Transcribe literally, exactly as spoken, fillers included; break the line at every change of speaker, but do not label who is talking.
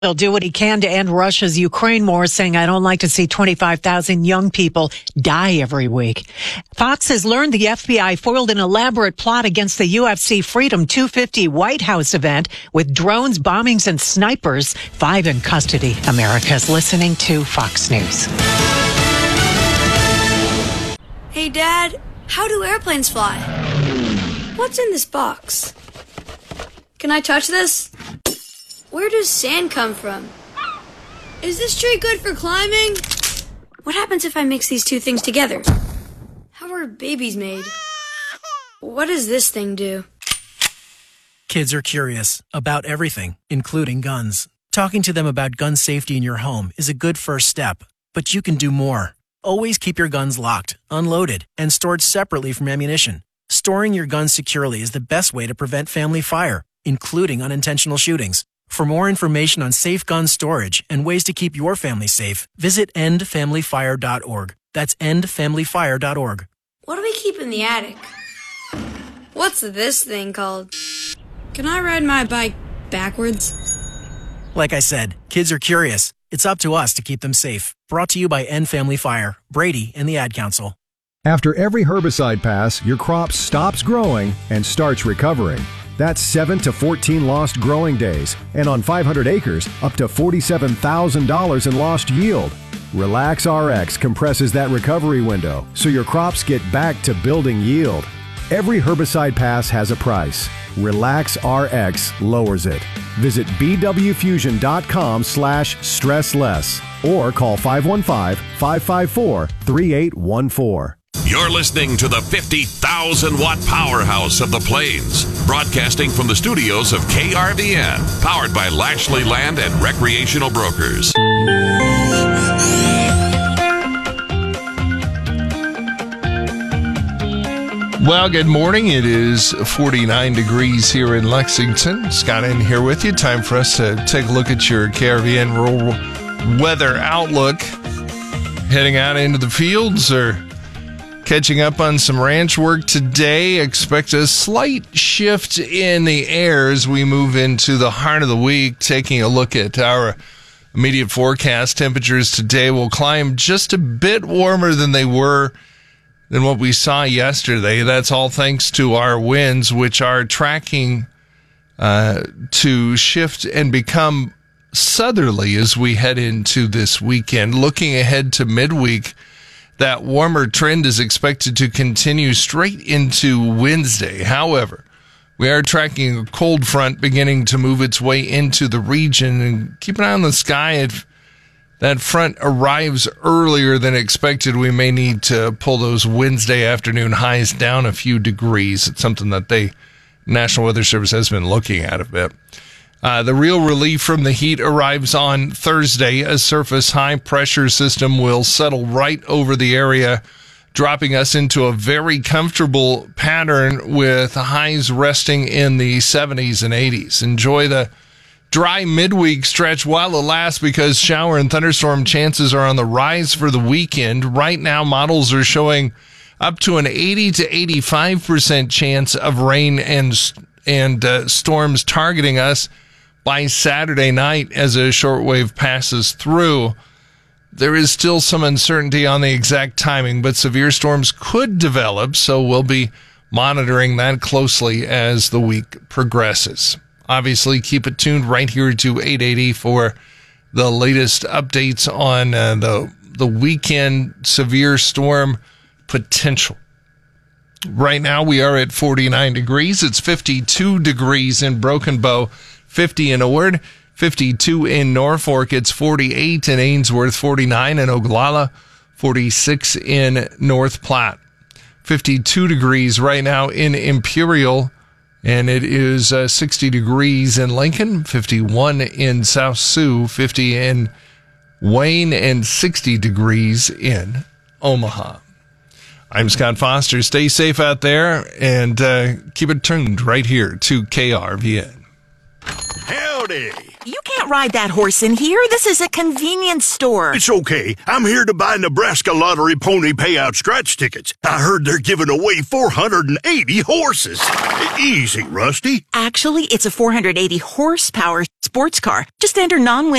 He'll do what he can to end Russia's Ukraine war, saying, I don't like to see twenty-five thousand young people die every week. Fox has learned the F B I foiled an elaborate plot against the U F C Freedom two fifty White House event with drones, bombings, and snipers. Five in custody. America's listening to Fox News.
Hey, Dad, how do airplanes fly? What's in this box? Can I touch this? Where does sand come from? Is this tree good for climbing? What happens if I mix these two things together? How are babies made? What does this thing do?
Kids are curious about everything, including guns. Talking to them about gun safety in your home is a good first step, but you can do more. Always keep your guns locked, unloaded, and stored separately from ammunition. Storing your guns securely is the best way to prevent family fire, including unintentional shootings. For more information on safe gun storage and ways to keep your family safe, visit end family fire dot org. That's end family fire dot org.
What do we keep in the attic? What's this thing called? Can I ride my bike backwards?
Like I said, kids are curious. It's up to us to keep them safe. Brought to you by End Family Fire, Brady, and the Ad Council.
After every herbicide pass, your crop stops growing and starts recovering. That's seven to fourteen lost growing days, and on five hundred acres, up to forty-seven thousand dollars in lost yield. Relax R X compresses that recovery window so your crops get back to building yield. Every herbicide pass has a price. Relax R X lowers it. Visit b w fusion dot com slash stress less or call five one five, five five four, three eight one four.
You're listening to the fifty thousand watt powerhouse of the Plains, broadcasting from the studios of K R V N, powered by Lashley Land and Recreational Brokers.
Well, good morning. It is forty-nine degrees here in Lexington. Scott in here with you. Time for us to take a look at your K R V N rural weather outlook. Heading out into the fields or catching up on some ranch work today. Expect a slight shift in the air as we move into the heart of the week. Taking a look at our immediate forecast, temperatures today will climb just a bit warmer than they were than what we saw yesterday. That's all thanks to our winds, which are tracking uh, to shift and become southerly as we head into this weekend. Looking ahead to midweek, that warmer trend is expected to continue straight into Wednesday. However, we are tracking a cold front beginning to move its way into the region, and keep an eye on the sky. If that front arrives earlier than expected, we may need to pull those Wednesday afternoon highs down a few degrees. It's something that the National Weather Service has been looking at a bit. Uh, the real relief from the heat arrives on Thursday. A surface high-pressure system will settle right over the area, dropping us into a very comfortable pattern with highs resting in the seventies and eighties. Enjoy the dry midweek stretch while it lasts, because shower and thunderstorm chances are on the rise for the weekend. Right now, models are showing up to an eighty to eighty-five percent chance of rain and and uh, storms targeting us by Saturday night as a shortwave passes through. There is still some uncertainty on the exact timing, but severe storms could develop, so we'll be monitoring that closely as the week progresses. Obviously, keep it tuned right here to eight eighty for the latest updates on uh, the the weekend severe storm potential. Right now, we are at forty-nine degrees. It's fifty-two degrees in Broken Bow, fifty in Ord, fifty-two in Norfolk. It's forty-eight in Ainsworth, forty-nine in Oglala, forty-six in North Platte. fifty-two degrees right now in Imperial, and it is uh, sixty degrees in Lincoln, fifty-one in South Sioux, fifty in Wayne, and sixty degrees in Omaha. I'm Scott Foster. Stay safe out there, and uh, keep it tuned right here to K R V N.
Howdy.
Howdy.
You can't ride that horse in here. This is a convenience store.
It's okay. I'm here to buy Nebraska Lottery Pony Payout scratch tickets. I heard they're giving away four hundred eighty horses. Easy, Rusty.
Actually, it's a four hundred eighty horsepower sports car. Just enter non-win